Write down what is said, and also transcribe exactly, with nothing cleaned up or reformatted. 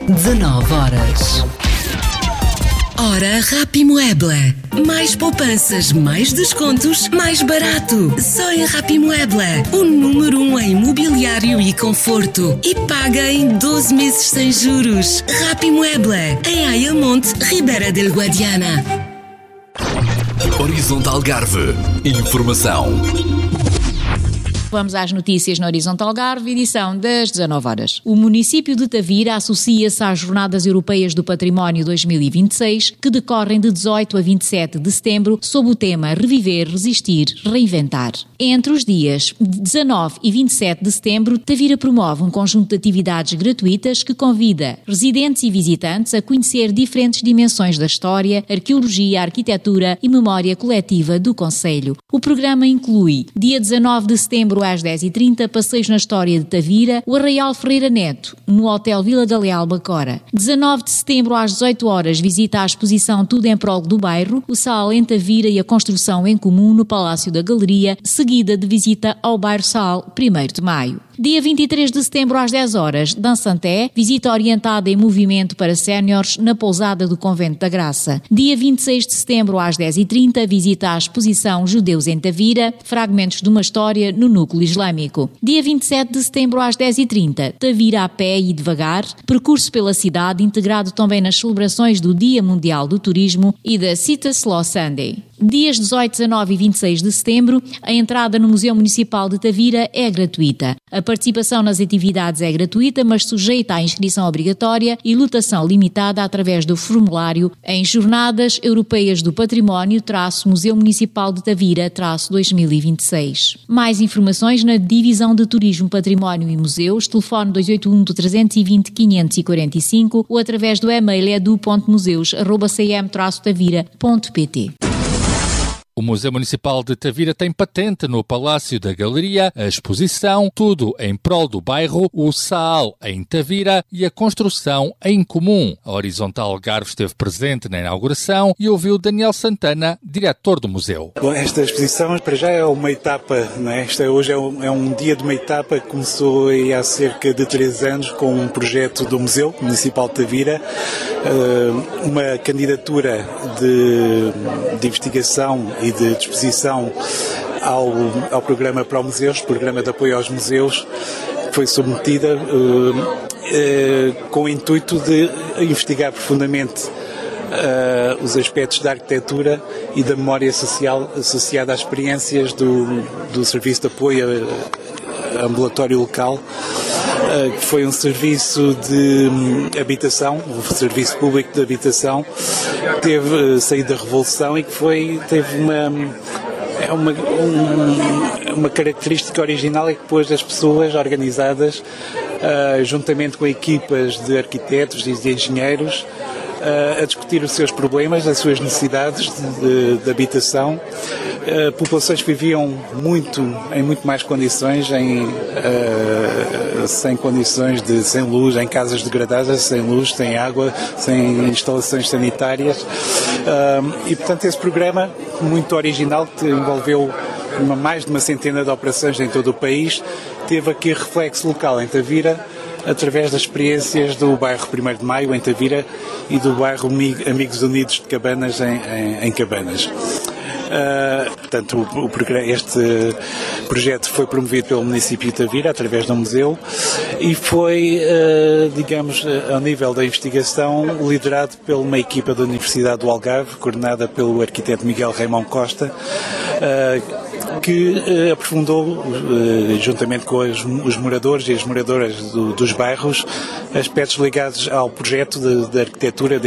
dezanove horas. Hora Rapimueble. Mais poupanças, mais descontos, mais barato. Só em Rapimueble. O número um em mobiliário e conforto. E paga em doze meses sem juros. Rapimueble. Em Ayamonte, Ribeira del Guadiana. Horizonte Algarve. Informação. Vamos às notícias no Horizonte Algarve, edição das dezanove horas. O município de Tavira associa-se às Jornadas Europeias do Património dois mil e vinte e seis, que decorrem de dezoito a vinte e sete de setembro, sob o tema Reviver, Resistir, Reinventar. Entre os dias dezanove e vinte e sete de setembro, Tavira promove um conjunto de atividades gratuitas que convida residentes e visitantes a conhecer diferentes dimensões da história, arqueologia, arquitetura e memória coletiva do concelho. O programa inclui, dia dezanove de setembro, às dez e trinta, passeios na história de Tavira, o Arraial Ferreira Neto, no Hotel Vila da Leal Bacora. dezanove de setembro, às dezoito horas, visita a exposição Tudo em Prol do Bairro, o Sal em Tavira e a construção em comum no Palácio da Galeria, seguida de visita ao Bairro Sal, primeiro de maio. Dia vinte e três de setembro, às dez horas, Dançanté, visita orientada em movimento para séniores na pousada do Convento da Graça. Dia vinte e seis de setembro, às dez e trinta, visita a exposição Judeus em Tavira, fragmentos de uma história no núcleo islâmico. Dia vinte e sete de setembro, às dez e trinta, Tavira a pé e devagar, percurso pela cidade integrado também nas celebrações do Dia Mundial do Turismo e da Cita Slow Sunday. Dias dezoito, dezanove e vinte e seis de setembro, a entrada no Museu Municipal de Tavira é gratuita. A participação nas atividades é gratuita, mas sujeita à inscrição obrigatória e lotação limitada através do formulário em Jornadas Europeias do Património traço Museu Municipal de Tavira traço dois mil e vinte e seis. Mais informações na Divisão de Turismo, Património e Museus, telefone dois oito um, três dois zero, cinco quatro cinco ou através do e-mail edu ponto museus arroba c m traço tavira ponto p t. O Museu Municipal de Tavira tem patente no Palácio da Galeria a exposição Tudo em Prol do Bairro, o Saal em Tavira e a construção em comum. A Horizonte Algarve esteve presente na inauguração e ouviu Daniel Santana, diretor do museu. Bom, esta exposição para já é uma etapa, não é? Esta hoje é um, é um dia de uma etapa que começou aí há cerca de três anos com um projeto do Museu Municipal de Tavira, uma candidatura de, de investigação e de disposição ao, ao programa Pro Museus, programa de apoio aos museus, que foi submetida uh, uh, com o intuito de investigar profundamente uh, os aspectos da arquitetura e da memória social associada às experiências do, do Serviço de Apoio Ambulatório Local, que foi um serviço de habitação, um serviço público de habitação, que teve saído da Revolução e que foi, teve uma, uma, um, uma característica original, é que pôs as pessoas organizadas, uh, juntamente com equipas de arquitetos e de engenheiros, a discutir os seus problemas, as suas necessidades de, de, de habitação. Uh, populações que viviam muito, em muito mais condições, em, uh, sem condições de, sem luz, em casas degradadas, sem luz, sem água, sem instalações sanitárias. Uh, e, portanto, esse programa, muito original, que envolveu uma, mais de uma centena de operações em todo o país, teve aqui reflexo local em Tavira, através das experiências do bairro primeiro de maio, em Tavira, e do bairro Amigos Unidos de Cabanas, em, em, em Cabanas. Uh, portanto, o, o, este projeto foi promovido pelo município de Tavira, através do museu, e foi, uh, digamos, ao nível da investigação, liderado por uma equipa da Universidade do Algarve, coordenada pelo arquiteto Miguel Raimão Costa, uh, que uh, aprofundou, uh, juntamente com as, os moradores e as moradoras do, dos bairros, aspectos ligados ao projeto de, de arquitetura,